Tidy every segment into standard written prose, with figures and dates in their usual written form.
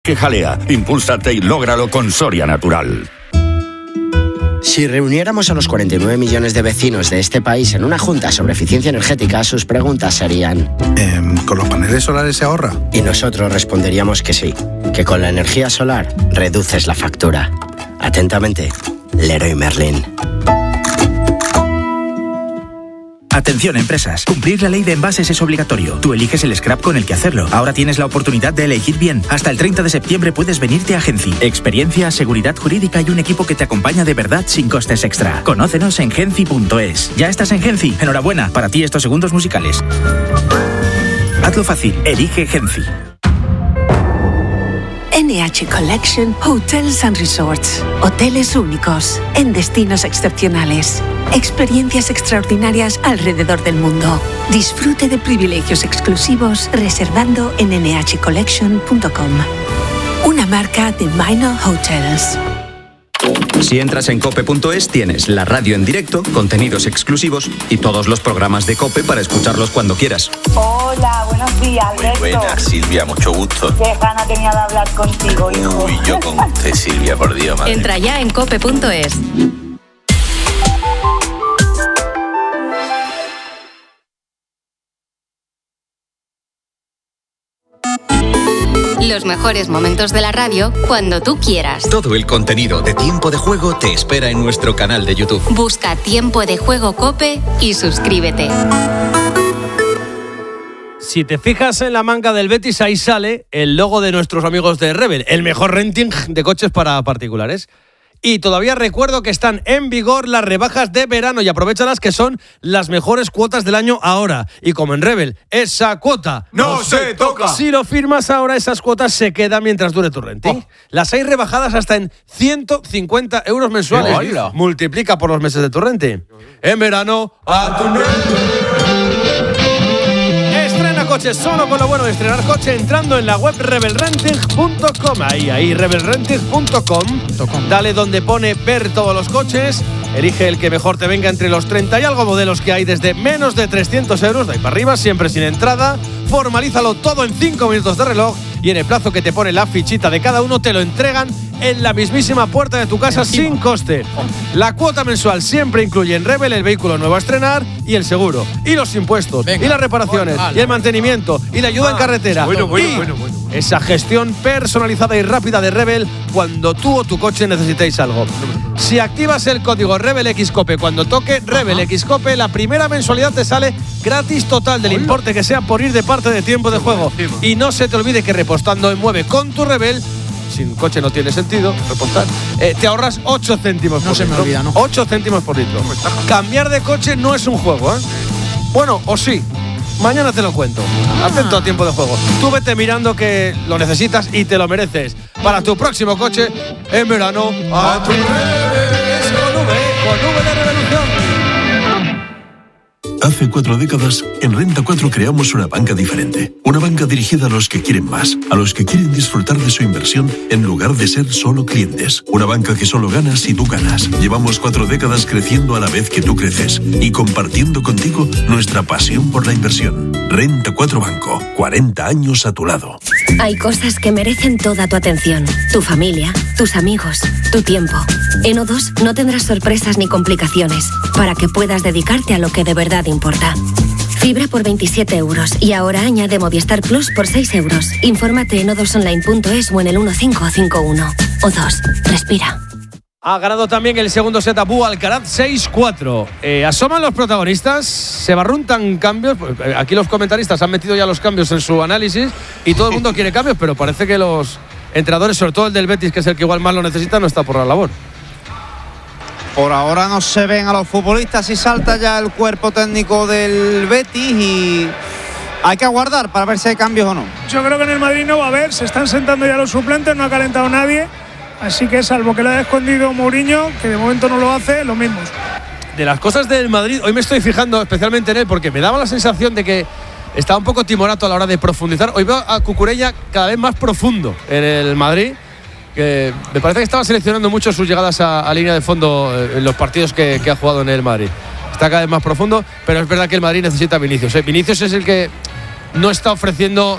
Que jalea, impúlsate y lógralo con Soria Natural. Si reuniéramos a los 49 millones de vecinos de este país en una junta sobre eficiencia energética, sus preguntas serían... ¿Con los paneles solares se ahorra? Y nosotros responderíamos que sí, que con la energía solar reduces la factura. Atentamente, Leroy Merlin. Atención, empresas. Cumplir la ley de envases es obligatorio. Tú eliges el scrap con el que hacerlo. Ahora tienes la oportunidad de elegir bien. Hasta el 30 de septiembre puedes venirte a Genci. Experiencia, seguridad jurídica y un equipo que te acompaña de verdad sin costes extra. Conócenos en genci.es. ¿Ya estás en Genci? Enhorabuena. Para ti estos segundos musicales. Hazlo fácil. Elige Genci. NH Collection Hotels and Resorts. Hoteles únicos, en destinos excepcionales. Experiencias extraordinarias alrededor del mundo. Disfrute de privilegios exclusivos reservando en nhcollection.com. Una marca de Minor Hotels. Si entras en cope.es tienes la radio en directo, contenidos exclusivos y todos los programas de COPE para escucharlos cuando quieras. Hola, buenos días, Alberto. Muy buenas, Silvia, mucho gusto. Qué gana tenía de hablar contigo, hijo. Uy, yo con usted, Silvia, por Dios, madre. Entra ya en cope.es. Los mejores momentos de la radio cuando tú quieras. Todo el contenido de Tiempo de Juego te espera en nuestro canal de YouTube. Busca Tiempo de Juego COPE y suscríbete. Si te fijas en la manga del Betis, ahí sale el logo de nuestros amigos de Rebel, el mejor renting de coches para particulares. Y todavía recuerdo que están en vigor las rebajas de verano y aprovéchalas, que son las mejores cuotas del año ahora. Y como en Rebel, esa cuota ¡no se toca! Si lo firmas ahora, esas cuotas se quedan mientras dure tu renting. Las hay rebajadas hasta en 150 euros mensuales. ¡Hola! Multiplica por los meses de tu renting. En verano, a tu coche solo con lo bueno de estrenar coche entrando en la web rebelrenting.com. Ahí, rebelrenting.com. Dale donde pone ver todos los coches. Elige el que mejor te venga entre los 30 y algo modelos que hay desde menos de 300 euros. De ahí para arriba, siempre sin entrada. Formalízalo todo en 5 minutos de reloj y en el plazo que te pone la fichita de cada uno te lo entregan en la mismísima puerta de tu casa sin coste. La cuota mensual siempre incluye en Rebel el vehículo nuevo a estrenar y el seguro, y los impuestos, y las reparaciones, y el mantenimiento, y la ayuda en carretera. Bueno. Esa gestión personalizada y rápida de Rebel cuando tú o tu coche necesitéis algo. Si activas el código RebelXCOPE cuando toque RebelXCOPE, la primera mensualidad te sale gratis total del importe que sea por ir de parte de Tiempo de Juego. Y no se te olvide que repostando en Mueve con tu Rebel, sin coche no tiene sentido repostar, te ahorras 8 céntimos por litro. No se me olvida, ¿no? 8 céntimos por litro. Cambiar de coche no es un juego, ¿eh? Bueno, o sí. Mañana te lo cuento. Atento a Tiempo de Juego. Tú vete mirando que lo necesitas y te lo mereces. Para tu próximo coche, en verano, a tu con V de Revolución. Hace 4 décadas, en Renta 4 creamos una banca diferente. Una banca dirigida a los que quieren más, a los que quieren disfrutar de su inversión en lugar de ser solo clientes. Una banca que solo gana si tú ganas. Llevamos 4 décadas creciendo a la vez que tú creces y compartiendo contigo nuestra pasión por la inversión. Renta 4 Banco, 40 años a tu lado. Hay cosas que merecen toda tu atención. Tu familia, tus amigos, tu tiempo. En O2 no tendrás sorpresas ni complicaciones para que puedas dedicarte a lo que de verdad importa. Fibra por 27 euros y ahora añade Movistar Plus por 6 euros. Infórmate en o2online.es o en el 1551. O2, respira. Ha ganado también el segundo set Abu Alcaraz 6-4. Asoman los protagonistas, se barruntan cambios. Aquí los comentaristas han metido ya los cambios en su análisis y todo el mundo quiere cambios, pero parece que los entrenadores, sobre todo el del Betis, que es el que igual más lo necesita, no está por la labor. Por ahora no se ven a los futbolistas y salta ya el cuerpo técnico del Betis y hay que aguardar para ver si hay cambios o no. Yo creo que en el Madrid no va a haber, se están sentando ya los suplentes, no ha calentado nadie, así que salvo que le haya escondido Mourinho, que de momento no lo hace, los mismos. De las cosas del Madrid, hoy me estoy fijando especialmente en él porque me daba la sensación de que estaba un poco timorato a la hora de profundizar. Hoy veo a Cucurella cada vez más profundo en el Madrid, que me parece que estaba seleccionando mucho sus llegadas a línea de fondo en los partidos que ha jugado en el Madrid. Está cada vez más profundo, pero es verdad que el Madrid necesita a Vinicius. Vinicius es el que no está ofreciendo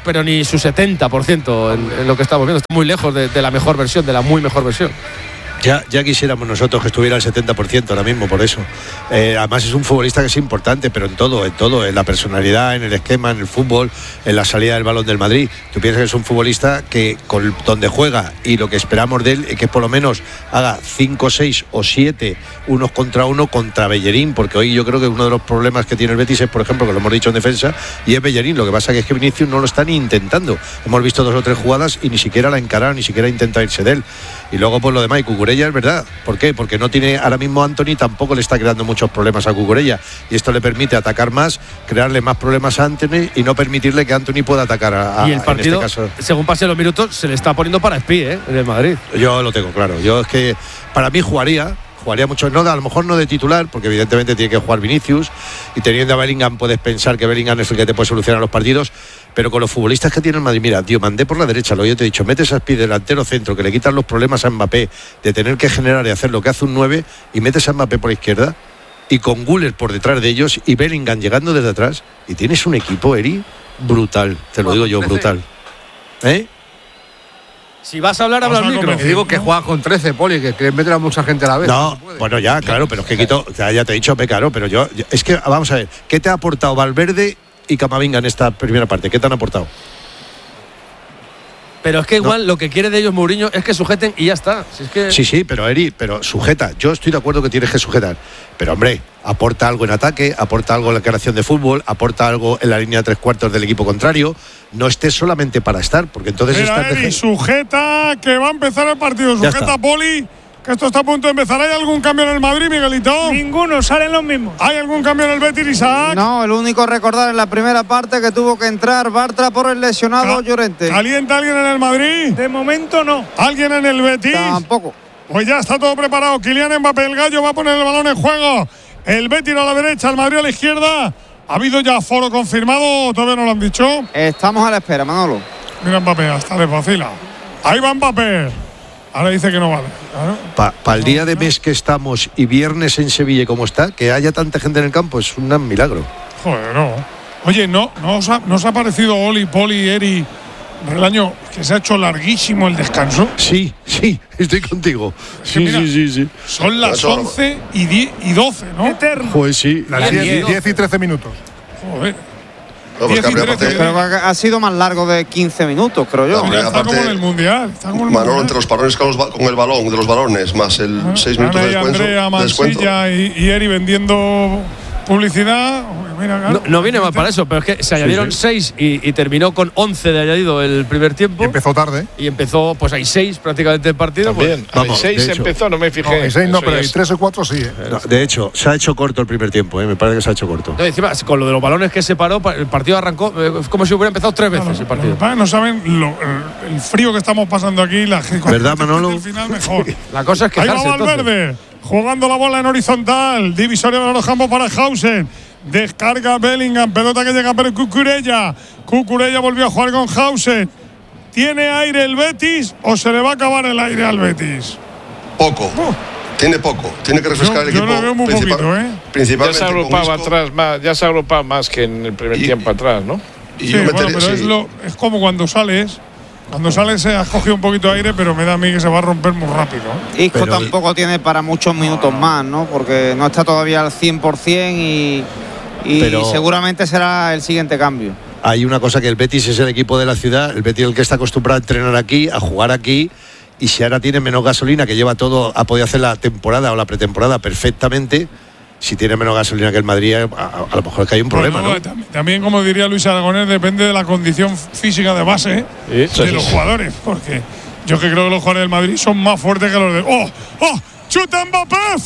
pero ni su 70% en lo que estamos viendo. Está muy lejos de la mejor versión, de la muy mejor versión. Ya quisiéramos nosotros que estuviera al 70% ahora mismo, por eso. Además es un futbolista que es importante, pero en todo, en la personalidad, en el esquema, en el fútbol, en la salida del balón del Madrid. Tú piensas que es un futbolista que con donde juega y lo que esperamos de él es que por lo menos haga 5, 6 o 7 unos contra uno contra Bellerín, porque hoy yo creo que uno de los problemas que tiene el Betis es, por ejemplo, que lo hemos dicho en defensa, y es Bellerín. Lo que pasa es que Vinicius no lo está ni intentando. Hemos visto 2 o 3 jugadas y ni siquiera la encararon, ni siquiera intenta irse de él. Y luego pues lo demás, y Cucurella es verdad. ¿Por qué? Porque no tiene ahora mismo Antony, tampoco le está creando muchos problemas a Cucurella, y esto le permite atacar más, crearle más problemas a Antony y no permitirle que Antony pueda atacar a y el partido, en este caso, según pasen los minutos, se le está poniendo para espí, en el Madrid. Yo lo tengo claro. Yo es que para mí jugaría mucho, no, a lo mejor no de titular, porque evidentemente tiene que jugar Vinicius, y teniendo a Bellingham puedes pensar que Bellingham es el que te puede solucionar los partidos, pero con los futbolistas que tiene el Madrid, mira, tío, mandé por la derecha, yo te he dicho, metes a Aspi delantero centro, que le quitan los problemas a Mbappé de tener que generar y hacer lo que hace un 9, y metes a Mbappé por la izquierda, y con Güler por detrás de ellos, y Bellingham llegando desde atrás, y tienes un equipo, Eri, brutal, te lo digo yo, brutal. Si vas a hablar, habla al micro. Te digo que juega con 13, Poli, que quieren meter a mucha gente a la vez. No, bueno, ya, claro, pero es que quito, ya te he dicho, claro, pero yo, es que, vamos a ver, ¿qué te ha aportado Valverde y Camavinga en esta primera parte? ¿Qué te han aportado? Pero es que igual lo que quiere de ellos Mourinho es que sujeten y ya está. Si es que... Sí, pero Eri, pero sujeta. Yo estoy de acuerdo que tienes que sujetar. Pero hombre, aporta algo en ataque, aporta algo en la creación de fútbol, aporta algo en la línea de 3/4 del equipo contrario. No estés solamente para estar, porque entonces Mira, Eri, sujeta, que va a empezar el partido. Sujeta, Poli, que esto está a punto de empezar. ¿Hay algún cambio en el Madrid, Miguelito? Ninguno, salen los mismos. ¿Hay algún cambio en el Betis, Isaac? No, el único recordar en la primera parte que tuvo que entrar Bartra por el lesionado Llorente. ¿Calienta alguien en el Madrid? De momento no. ¿Alguien en el Betis? Tampoco. Pues ya está todo preparado. Kylian Mbappé, el gallo, va a poner el balón en juego. El Betis a la derecha, el Madrid a la izquierda. ¿Ha habido ya aforo confirmado? ¿Todavía no lo han dicho? Estamos a la espera, Manolo. Mira Mbappé, hasta le vacila. Ahí va Mbappé. Ahora dice que no vale. Para el día de mes que estamos y viernes en Sevilla como está, que haya tanta gente en el campo es un milagro. Joder, no. Oye, ¿no os ha parecido Oli, Poli, Eri, el año que se ha hecho larguísimo el descanso? Sí, estoy contigo. Sí. Son las 11 y 12, ¿no? Eterno. Pues sí. Las 10 y 13 minutos. Joder. Pero ha sido más largo de 15 minutos, creo yo. No, está como en el Mundial. Manolo, entre los parones con el balón, de los balones, más el 6 minutos de descuento. Andrea, Mansilla y Eri vendiendo publicidad. Mira, no viene mal para eso, pero es que se añadieron 6 y terminó con 11 de añadido el primer tiempo. Y empezó tarde. Y empezó, pues hay 6 prácticamente el partido. También, pues, hay 6 empezó, no me fijé. No, hay 6 no, pero hay 3 o 4 sí. No, de hecho, se ha hecho corto el primer tiempo, me parece que se ha hecho corto. No, encima, con lo de los balones que se paró, el partido arrancó como si hubiera empezado 3 veces el partido. No saben el frío que estamos pasando aquí. ¿Verdad, Manolo? El final mejor. La cosa es que ahí va Valverde, jugando la bola en horizontal. Divisoria de los campos para Hausen. Descarga Bellingham, pelota que llega para Cucurella. Cucurella volvió a jugar con Hausen. ¿Tiene aire el Betis o se le va a acabar el aire al Betis? Poco. Tiene poco. Tiene que refrescar el equipo. Yo lo veo muy poquito, Principalmente ya se agrupaba atrás más, ya se agrupaba más que en el primer tiempo atrás, ¿no? Sí, pero es como cuando sales. Cuando sales se ha cogido un poquito de aire, pero me da a mí que se va a romper muy rápido. Isco tampoco tiene para muchos minutos más, ¿no? Porque no está todavía al 100% y seguramente será el siguiente cambio. Hay una cosa, que el Betis es el equipo de la ciudad, el Betis es el que está acostumbrado a entrenar aquí, a jugar aquí, y si ahora tiene menos gasolina, que lleva todo, ha podido hacer la temporada o la pretemporada perfectamente, si tiene menos gasolina que el Madrid, a lo mejor es que hay un problema, ¿no? También, como diría Luis Aragonés, depende de la condición física de base de los jugadores, porque yo que creo que los jugadores del Madrid son más fuertes que los de... ¡Oh! ¡Chuta Mbappé!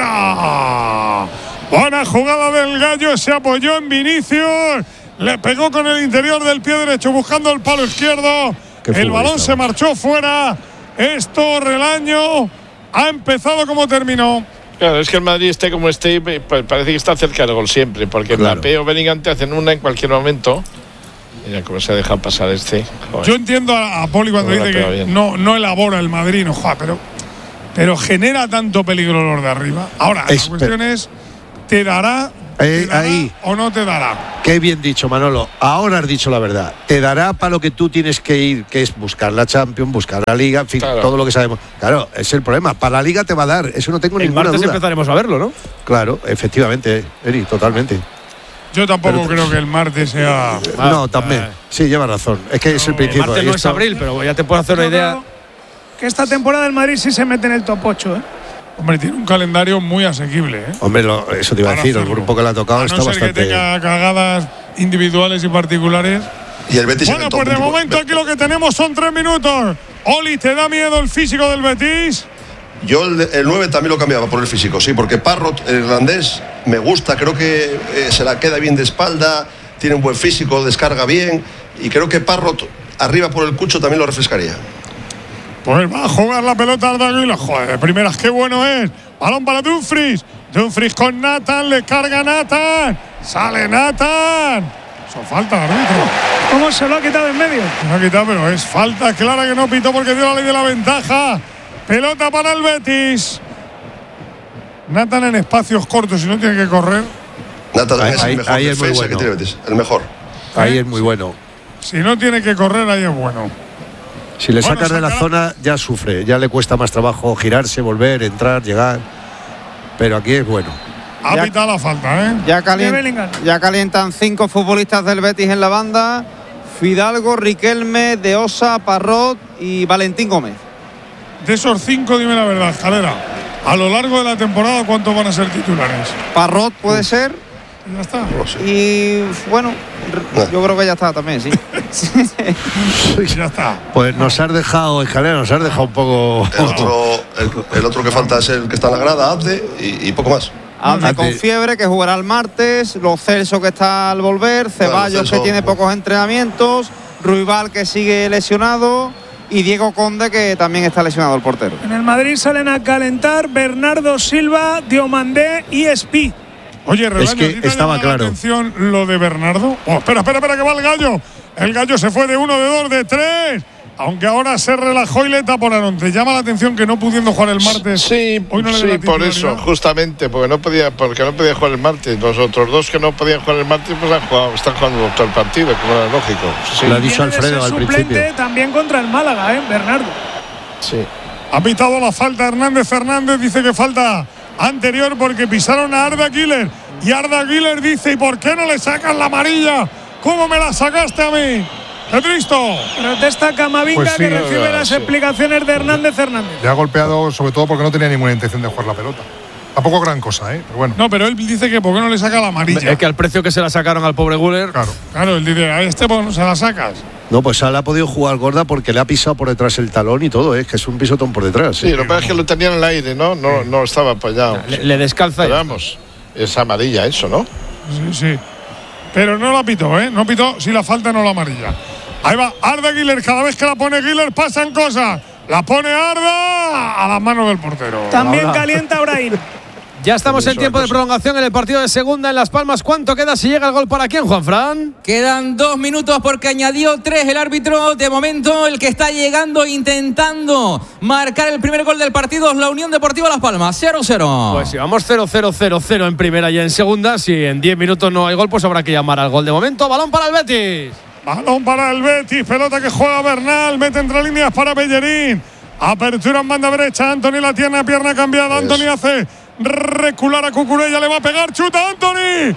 ¡Fuera! Buena jugada del gallo, se apoyó en Vinicius, le pegó con el interior del pie derecho buscando el palo izquierdo, el balón se marchó fuera. Esto, Relaño, ha empezado como terminó. Claro, es que el Madrid esté como esté, parece que está cerca del gol siempre, porque Mbappé o Bellingham te hacen una en cualquier momento. Mira cómo se ha dejado pasar este. Joder. Yo entiendo a Poli cuando dice que no elabora el Madrid, pero genera tanto peligro los de arriba. Ahora, la cuestión es, te dará Ahí. ¿O no te dará? Qué bien dicho, Manolo. Ahora has dicho la verdad. Te dará para lo que tú tienes que ir, que es buscar la Champions, buscar la Liga, en fin, todo lo que sabemos. Claro, es el problema. Para la Liga te va a dar, eso no tengo ninguna duda. El martes empezaremos a verlo, ¿no? Claro, efectivamente, Eri, totalmente. Yo tampoco creo que el martes sea… No, también. Sí, llevas razón. Es que es el principio. El martes no es abril, pero ya te puedo hacer una idea. Que esta temporada el Madrid sí se mete en el top 8, ¿eh? Hombre, tiene un calendario muy asequible, ¿eh? Hombre, eso te iba a decir, el grupo que le ha tocado está bastante… que tenga cagadas individuales y particulares. Y el Betis… Bueno, pues de momento aquí lo que tenemos son 3 minutos. Oli, ¿te da miedo el físico del Betis? Yo el 9 también lo cambiaba por el físico, sí, porque Parrot, el irlandés, me gusta, creo que se la queda bien de espalda, tiene un buen físico, descarga bien, y creo que Parrot arriba por el Cucho también lo refrescaría. Pues va a jugar la pelota Arda Güler. Joder, de primeras, qué bueno es. Balón para Dumfries. Dumfries con Nathan, le carga Nathan. Sale Nathan. Eso falta, árbitro. ¿Cómo se lo ha quitado en medio? Se lo ha quitado, pero es falta clara que no pitó porque dio la ley de la ventaja. Pelota para el Betis. Nathan en espacios cortos y no tiene que correr. Nathan es el mejor ahí es muy bueno. Que tiene Betis, el mejor. Ahí es muy bueno. Si no tiene que correr, ahí es bueno. Si le sacas de la zona, ya sufre, ya le cuesta más trabajo girarse, volver, entrar, llegar. Pero aquí es bueno. Ha pitado la falta, ¿eh? Ya calientan 5 futbolistas del Betis en la banda: Fidalgo, Riquelme, De Osa, Parrot y Valentín Gómez. De esos 5, dime la verdad, Escalera. A lo largo de la temporada, ¿cuántos van a ser titulares? Parrot puede ser. Ya está. Y bueno, yo creo que ya está también, sí. Ya está. Pues nos has dejado, Escalera, nos has dejado un poco… El otro que falta es el que está en la grada, Abde, y poco más. Abde con fiebre, que jugará el martes. Lo Celso, que está al volver. Ceballos, que tiene pocos entrenamientos. Ruibal, que sigue lesionado. Y Diego Conde, que también está lesionado, el portero. En el Madrid salen a calentar Bernardo Silva, Diomandé y Espí. Oye, Relaño, es que estaba claro. Atención lo de Bernardo. Oh, espera, que va el gallo. El gallo se fue de 1, de 2, de 3. Aunque ahora se relajó y le taponaron. ¿Te llama la atención que no pudiendo jugar el martes? Sí, hoy no sí, por eso, justamente, porque no podía jugar el martes. Los otros 2 que no podían jugar el martes, pues están jugando todo el partido, como era lógico. Sí. Lo ha dicho Alfredo al principio. También contra el Málaga, Bernardo. Sí. Ha pitado la falta Hernández Fernández, dice que falta anterior porque pisaron a Arda Güler. Y Arda Güler dice: ¿y por qué no le sacan la amarilla? ¿Cómo me la sacaste a mí? ¡Qué triste! Protesta Camavinga, pues sí, que recibe las explicaciones de Hernández Fernández. Le ha golpeado sobre todo porque no tenía ninguna intención de jugar la pelota. Tampoco gran cosa, pero bueno. No, pero él dice que ¿por qué no le saca la amarilla? Es que al precio que se la sacaron al pobre Güler… Claro, él dice: a este ¿por qué no se la sacas? No, pues Sala ha podido jugar gorda porque le ha pisado por detrás el talón y todo, que es un pisotón por detrás. Sí, lo que pasa es que lo tenía en el aire, no estaba apoyado. Le descalza. Pero vamos, es amarilla eso, ¿no? Sí. Pero no la pitó, No pitó si la falta no la amarilla. Ahí va Arda Güler, cada vez que la pone Güler pasan cosas. La pone Arda a las manos del portero. También calienta Brahim. Ya estamos en tiempo de prolongación en el partido de segunda en Las Palmas. ¿Cuánto queda si llega el gol para quién, Juanfran? Quedan 2 minutos porque añadió 3 el árbitro. De momento el que está llegando intentando marcar el primer gol del partido es la Unión Deportiva Las Palmas, 0-0. Pues si vamos 0-0-0-0 en primera y en segunda, si en 10 minutos no hay gol, pues habrá que llamar al gol. De momento, balón para el Betis. Balón para el Betis, pelota que juega Bernal, mete entre líneas para Bellerín. Apertura en banda derecha, Antony la tiene, pierna cambiada, Antony hace recular a Cucurella, le va a pegar, chuta Antony,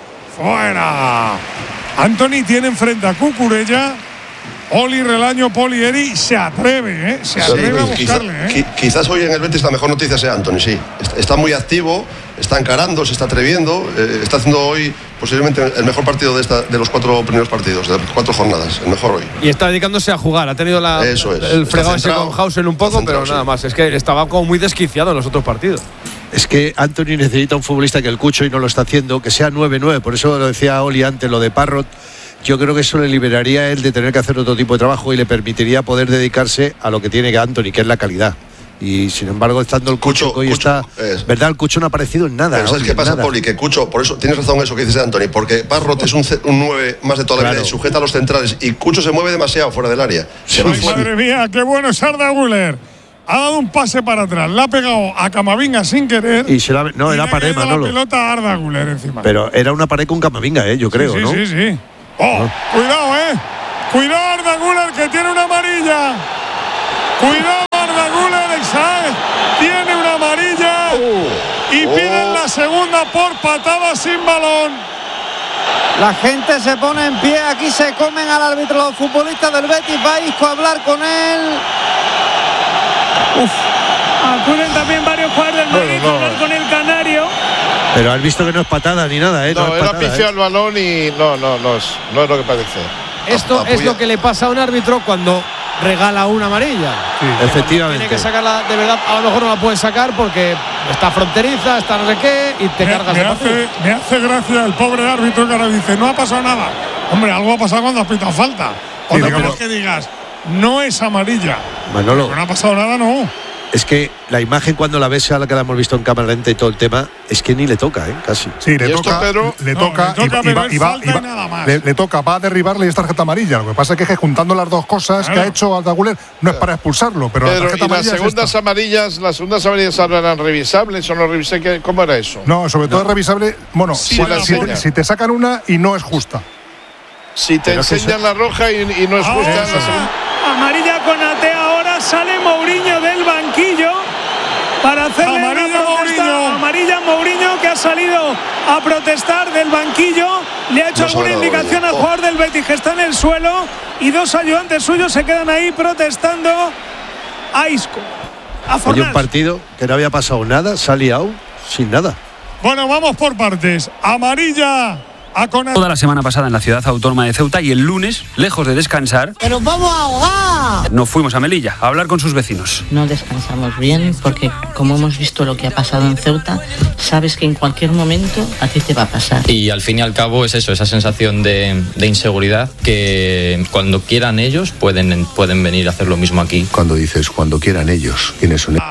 fuera. Antony tiene enfrente a Cucurella. Oli, Relaño, Poli, Eri se atreve, se atreve a buscarle. Quizás hoy en el Betis la mejor noticia sea Antony, sí. Está muy activo, está encarando, se está atreviendo, está haciendo hoy posiblemente el mejor partido de los 4 primeros partidos, de las 4 jornadas, el mejor hoy. Y está dedicándose a jugar, ha tenido el fregado ese con Hausen un poco, pero nada más. Es que estaba como muy desquiciado en los otros partidos. Es que Antony necesita un futbolista que el Cucho y no lo está haciendo, que sea 9-9, por eso lo decía Oli antes, lo de Parrot. Yo creo que eso le liberaría a él de tener que hacer otro tipo de trabajo y le permitiría poder dedicarse a lo que tiene que Antony, que es la calidad. Y sin embargo, estando el Cucho hoy está… ¿Verdad? El Cucho no ha aparecido en nada. Pero ¿sabes qué pasa, Poli? Que Cucho, por eso tienes razón en eso que dices de Antony, porque Parrot es un 9 más de toda la vida y sujeta a los centrales, y Cucho se mueve demasiado fuera del área. Ay, madre mía, qué bueno es Arda Güler. ha dado un pase para atrás, le ha pegado a Camavinga sin querer. Y era pared, Manolo. La pelota a Arda Güler encima. Pero era una pared con Camavinga, yo creo, sí, ¿no? Sí. Cuidado, Cuidado Arda Güler, que tiene una amarilla. Cuidado Arda Güler, Saez tiene una amarilla. Y piden la segunda por patada sin balón. La gente se pone en pie, aquí se comen al árbitro los futbolistas del Betis. Va Isco a hablar con él. Acuden también varios jugadores del Madrid a hablar con el canario. Pero has visto que no es patada ni nada, No, era pifiado el balón y no es lo que parece. Esto es lo que le pasa a un árbitro cuando regala una amarilla. Sí, efectivamente. Tiene que sacarla, de verdad, a lo mejor no la puede sacar porque está fronteriza, está no sé qué, y te cargas el partido. Me hace gracia el pobre árbitro que ahora dice, no ha pasado nada. Hombre, algo ha pasado cuando has pitado falta. O no quieres que digas, no es amarilla. Manolo. Pero no ha pasado nada, no. Es que la imagen cuando la ves, a la que la hemos visto en cámara lenta y todo el tema, es que ni le toca, casi. Sí, le toca, va a derribarle y es tarjeta amarilla. Lo que pasa es que juntando las dos cosas que ha hecho Arda Güler no es para expulsarlo, pero la tarjeta amarilla las segundas amarillas ahora eran revisables o no revisé, ¿cómo era eso? No, sobre todo es revisable, bueno, si te sacan una y no es justa. Si te enseñan la roja y no es justa, la segunda. Amarilla con Ate, ahora sale Mourinho del banquillo para hacerle una protesta. Amarilla Mourinho, que ha salido a protestar del banquillo. Le ha hecho alguna indicación al jugador del Betis que está en el suelo y dos ayudantes suyos se quedan ahí protestando a Isco. Oye, un partido que no había pasado nada, se ha liado sin nada. Bueno, vamos por partes. Amarilla. Toda la semana pasada en la ciudad autónoma de Ceuta y el lunes, lejos de descansar, ¡que nos vamos a ahogar! Nos fuimos a Melilla a hablar con sus vecinos. No descansamos bien porque, como hemos visto lo que ha pasado en Ceuta, sabes que en cualquier momento a ti te va a pasar. Y al fin y al cabo es eso, esa sensación de inseguridad que cuando quieran ellos pueden venir a hacer lo mismo aquí. Cuando dices cuando quieran ellos, tienes un...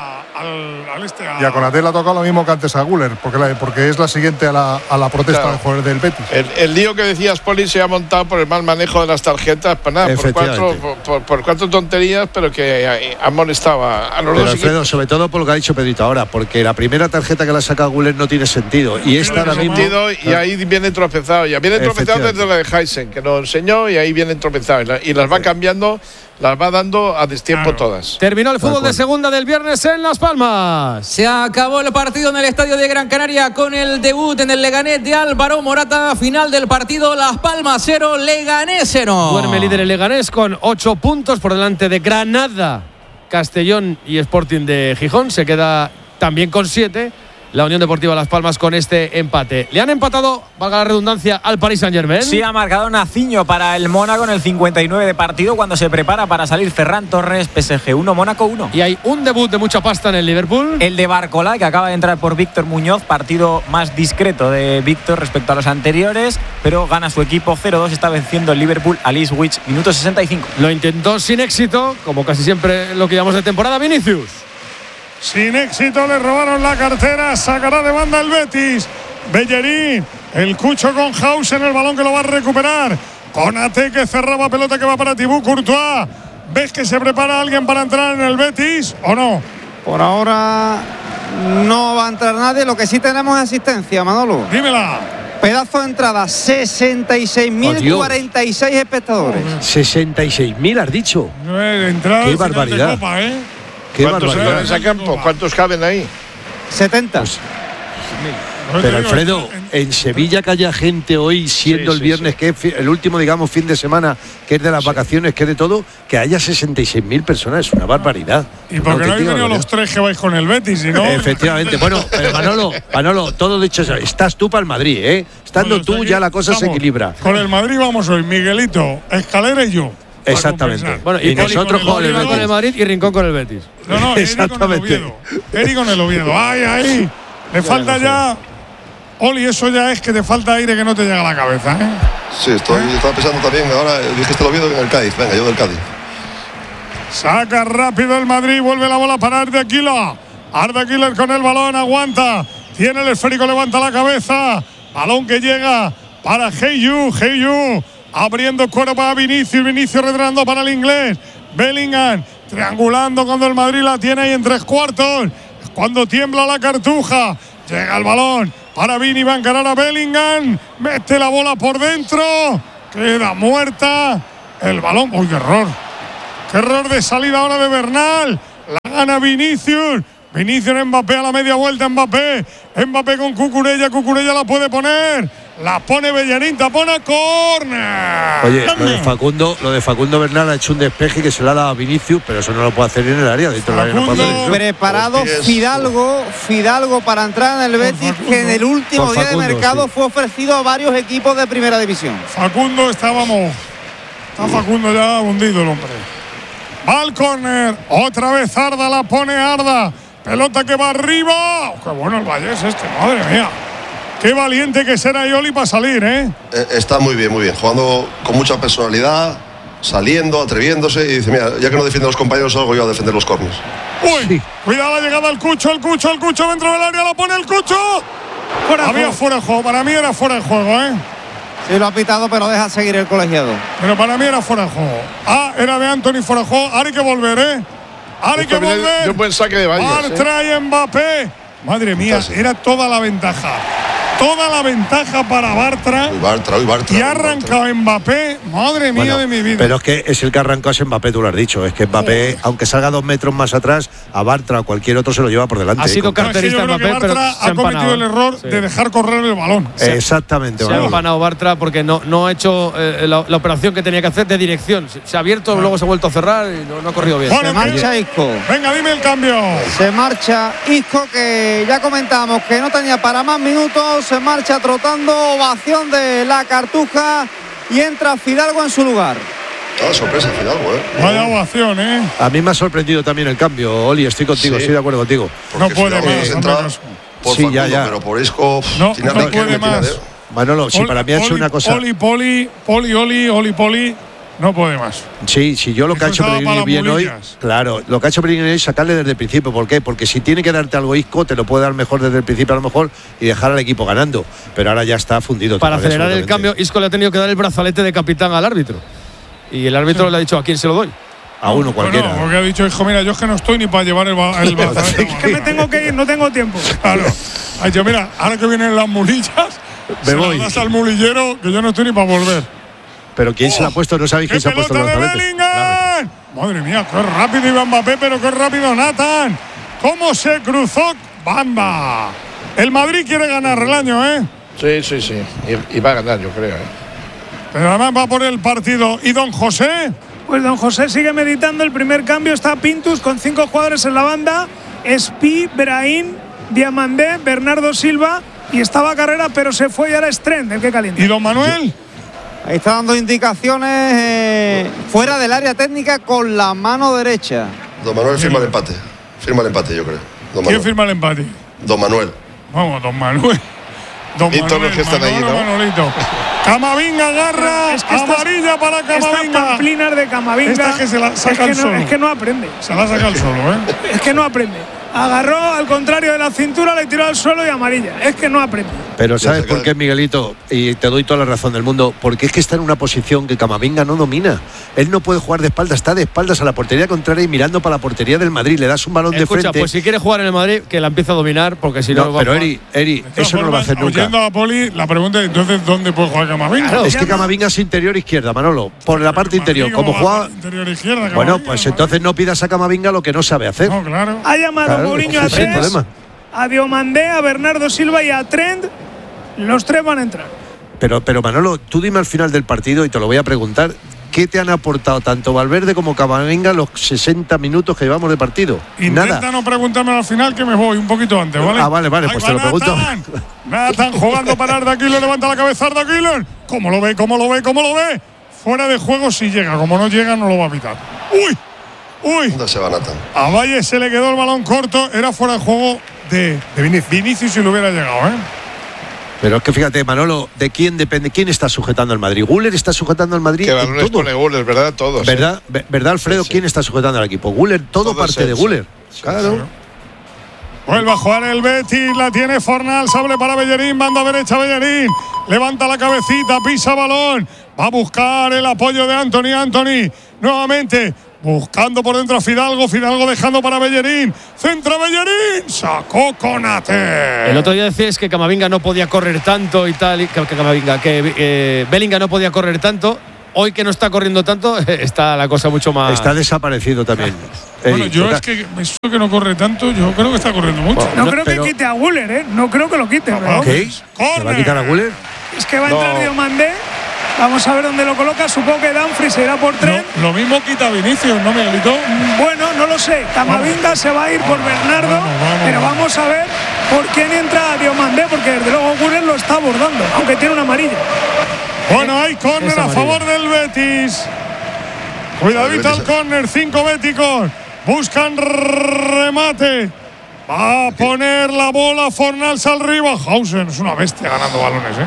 Y a Konaté le ha tocado lo mismo que antes a Güler, porque es la siguiente a la protesta del jugador del Betis. El lío que decías, Poli, se ha montado por el mal manejo de las tarjetas, pues nada, por cuatro tonterías, pero que han molestado a los dos. Alfredo, sobre todo por lo que ha dicho Pedrito ahora, porque la primera tarjeta que la saca Güler no tiene sentido. Y esta ahora mismo. Y ahí viene tropezado. Ya viene tropezado desde la de Heisen, que lo enseñó, y ahí viene tropezado. Y las va cambiando. Las va dando a destiempo todas. Terminó el fútbol de segunda del viernes en Las Palmas. Se acabó el partido en el estadio de Gran Canaria con el debut en el Leganés de Álvaro Morata. Final del partido, Las Palmas 0, Leganés 0. Duerme líder el Leganés con 8 puntos por delante de Granada, Castellón y Sporting de Gijón. Se queda también con 7. La Unión Deportiva Las Palmas con este empate. Le han empatado, valga la redundancia, al Paris Saint-Germain. Sí, ha marcado Naciño para el Mónaco en el 59 de partido cuando se prepara para salir Ferran Torres. PSG 1, Mónaco 1. Y hay un debut de mucha pasta en el Liverpool. El de Barcola, que acaba de entrar por Víctor Muñoz. Partido más discreto de Víctor respecto a los anteriores, pero gana su equipo 0-2. Está venciendo el Liverpool a Ipswich, minuto 65. Lo intentó sin éxito, como casi siempre lo que llamamos de temporada, Vinicius. Sin éxito, le robaron la cartera. Sacará de banda el Betis. Bellerín, el Cucho con House en el balón que lo va a recuperar. Konaté, que cerraba, pelota que va para Thibaut Courtois. ¿Ves que se prepara alguien para entrar en el Betis o no? Por ahora no va a entrar nadie. Lo que sí tenemos es asistencia, Manolo. Dímela. Pedazo de entrada, 66.046 espectadores. 66.000 has dicho. Qué barbaridad. Copa, ¿Cuántos caben en ese campo? ¿Cuántos caben ahí? 70. Pero Alfredo, en Sevilla que haya gente hoy, siendo el viernes, que es el último, digamos, fin de semana, que es de las vacaciones, que es de todo, que haya 66.000 personas, es una barbaridad. ¿Y por qué no habéis venido los tres que vais con el Betis? Si no, efectivamente. Bueno, pero Manolo, todo dicho eso, estás tú para el Madrid, ¿eh? Estando tú ya la cosa se equilibra. Con el Madrid vamos hoy, Miguelito, Escalera y yo. Exactamente. Bueno, y nosotros con el Madrid y Rincón con el Betis. No, exactamente. Eri con el Oviedo. Ahí. Le falta ya. Oli, eso ya es que te falta aire que no te llega a la cabeza, ¿eh? Sí, estaba pensando también. Ahora dijiste el Oviedo en el Cádiz. Venga, yo del Cádiz. Saca rápido el Madrid. Vuelve la bola para Arda Güler. Arda Güler con el balón. Aguanta. Tiene el esférico. Levanta la cabeza. Balón que llega para Hey You. Abriendo cuero para Vinicius retrasando para el inglés. Bellingham, triangulando cuando el Madrid la tiene ahí en 3/4. Cuando tiembla la Cartuja, llega el balón para Vini, va a encarar a Bellingham, mete la bola por dentro, queda muerta el balón. ¡Uy, qué error! ¡Qué error de salida ahora de Bernal! La gana Vinicius. Vinicius, Mbappé a la media vuelta, Mbappé con Cucurella la puede poner, la pone Bellerín, tapona, córner. Oye, lo de Facundo Bernal ha hecho un despeje que se le ha dado a Vinicius, pero eso no lo puede hacer en el área, dentro del área no puede hacer eso. Preparado Fidalgo para entrar en el Betis, que en el último día de mercado fue ofrecido a varios equipos de primera división. Facundo está Facundo ya hundido el hombre. Va al córner, otra vez Arda, la pone Arda. Pelota que va arriba. ¡Qué bueno el Vallés madre mía! ¡Qué valiente que será Ioli para salir, eh! Está muy bien, jugando con mucha personalidad, saliendo, atreviéndose y dice, mira, ya que no defienden los compañeros, salgo yo a defender los córners. ¡Uy! Cuidado la llegada al Cucho dentro del área, la pone el Cucho. Había fuera de juego, para mí era fuera de juego, ¿eh? Sí, lo ha pitado, pero deja seguir el colegiado. Pero para mí era fuera de juego. Era de Anthony fuera de juego, ahora hay que volver, ¿eh? Ahora hay que volver. De un buen saque de Valles. Bartra y Mbappé. Madre mía, era toda la ventaja. Toda la ventaja para Bartra. Bartra. Y ha arrancado Mbappé. Madre mía de mi vida. Pero es que es el que arrancó es Mbappé, tú lo has dicho. Es que Mbappé, aunque salga 2 metros más atrás, a Bartra o cualquier otro se lo lleva por delante. Ha sido carterista Mbappé, pero ha cometido el error de dejar correr el balón. Exactamente. Se ha empanado Bartra porque no ha hecho la operación que tenía que hacer de dirección. Se ha abierto, luego se ha vuelto a cerrar y no ha corrido bien. Se marcha Isco. Venga, dime el cambio. Se marcha Isco, que ya comentamos que no tenía para más minutos. Se marcha trotando, ovación de la Cartuja y entra Fidalgo en su lugar. Sorpresa Fidalgo, Vaya ovación, A mí me ha sorprendido también el cambio, Oli, estoy contigo, estoy de acuerdo contigo. No puede más. Por sí, Facundo, ya. Pero por Isco no puede más. Manolo, sí, para mí ha hecho una cosa. Poli, no puede más. Sí, yo lo que ha hecho Pellegrini bien hoy, claro, lo que ha hecho Pellegrini es sacarle desde el principio. ¿Por qué? Porque si tiene que darte algo Isco, te lo puede dar mejor desde el principio a lo mejor y dejar al equipo ganando. Pero ahora ya está fundido. Para acelerar el cambio, Isco le ha tenido que dar el brazalete de capitán al árbitro. Y el árbitro le ha dicho, ¿a quién se lo doy? A uno cualquiera. No, porque ha dicho, hijo, mira, yo es que no estoy ni para llevar el brazalete. Es que me tengo que ir, no tengo tiempo. Claro. Ha dicho, mira, ahora que vienen las mulillas, me voy. Das al mulillero que yo no estoy ni para volver. Pero ¿quién se la ha puesto? No sabéis quién se ha puesto el brazalete. Madre mía, qué rápido iba Mbappé, pero qué rápido Nathan. ¿Cómo se cruzó Bamba? El Madrid quiere ganar el año, ¿eh? Sí. Y va a ganar, yo creo, Pero además va por el partido. ¿Y don José? Pues don José sigue meditando. El primer cambio está Pintus con 5 jugadores en la banda. Espi, Brahim, Diamandé, Bernardo Silva. Y estaba Carrera, pero se fue y ahora es Trent el que calienta. ¿Y don Manuel? Ahí está dando indicaciones fuera del área técnica con la mano derecha. Don Manuel firma el empate. Firma el empate, yo creo. ¿Quién firma el empate? Don Manuel. Vamos, don Manuel. Don y todos los que están ahí, ¿no? Manolito. Camavinga agarra, amarilla para Camavinga. Esta pamplina de Camavinga. Esta que se la saca el solo. Es que no aprende. Se la saca el solo, Es que no aprende. Agarró al contrario de la cintura, le tiró al suelo y amarilla. Es que no aprende. Pero ¿sabes por qué, Miguelito? Y te doy toda la razón del mundo. Porque es que está en una posición que Camavinga no domina. Él no puede jugar de espaldas, está de espaldas a la portería contraria y mirando para la portería del Madrid. Le das un balón de frente. Pues si quiere jugar en el Madrid, que la empiece a dominar, porque si no. Pero Eri, eso no lo va a hacer nunca. Oyendo a Poli, la pregunta es: entonces, ¿dónde puede jugar Camavinga? Claro, es que Camavinga es interior izquierda, Manolo. Por la parte interior. Como juega. Interior izquierda, bueno, pues entonces no pidas a Camavinga lo que no sabe hacer. No, claro. Ha llamado Mourinho a tres. A Diomandé, a Bernardo Silva y a Trent. Los 3 van a entrar. Pero Manolo, tú dime al final del partido y te lo voy a preguntar. ¿Qué te han aportado tanto Valverde como Camavinga los 60 minutos que llevamos de partido? Intenta no preguntarme al final, que me voy un poquito antes, ¿vale? Ah, vale, pues te lo pregunto. Nathan jugando para Arda Güler, levanta la cabeza Arda Güler. ¿Cómo lo ve? Fuera de juego si llega, como no llega no lo va a pitar. ¡Uy! ¿Dónde se va Nathan? A Valle se le quedó el balón corto, era fuera de juego de Vinicius si lo hubiera llegado, Pero es que fíjate, Manolo, ¿de quién depende? ¿Quién está sujetando al Madrid? Güler está sujetando al Madrid. Que balones pone Güler, ¿verdad? Todos. ¿Verdad, Alfredo? Sí. ¿Quién está sujetando al equipo? Güler, todo parte de Güler. Claro. Vuelve a jugar el Betis, la tiene Fornal, sable para Bellerín, banda derecha Bellerín, levanta la cabecita, pisa balón, va a buscar el apoyo de Anthony, nuevamente Buscando por dentro a Fidalgo. Fidalgo dejando para Bellerín. Centra Bellerín. Sacó Konate. El otro día decías que Camavinga no podía correr tanto y tal. Que Bellingham no podía correr tanto. Hoy que no está corriendo tanto, está la cosa mucho más. Está desaparecido también. Bueno, yo es que eso que no corre tanto, yo creo que está corriendo mucho. No creo que quite a Güler, ¿eh? No creo que lo quite. ¿Qué? ¿Se va a quitar a Güler? Es que va a entrar Diomandé. Vamos a ver dónde lo coloca. Supongo que Dumfries se irá por tren. No, lo mismo quita Vinicius, ¿no, Miguelito? Bueno, no lo sé. Camavinga se va a ir por Bernardo. Pero vamos a ver por quién entra Diomandé, porque desde luego Güler lo está abordando, aunque tiene una amarilla. Bueno, hay córner a favor del Betis. Cuidadito al córner, 5 béticos. Buscan remate. Va a poner la bola Fornals al Ribahausen. Es una bestia ganando balones,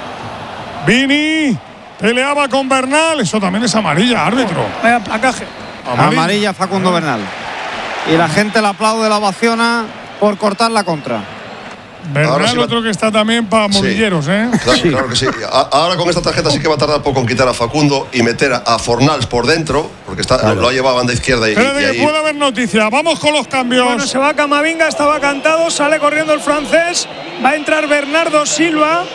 Vini peleaba con Bernal. Eso también es amarilla, árbitro. Vaya placaje. Amarilla Facundo Bernal. Y la gente le aplaude, la ovaciona por cortar la contra. Bernal, sí otro que está también para movilleros, Claro que sí. Ahora con esta tarjeta sí que va a tardar poco en quitar a Facundo y meter a Fornals por dentro, porque lo ha llevado a banda izquierda. Pero de que puede haber noticia. Vamos con los cambios. Bueno, se va Camavinga, estaba cantado, sale corriendo el francés. Va a entrar Bernardo Silva.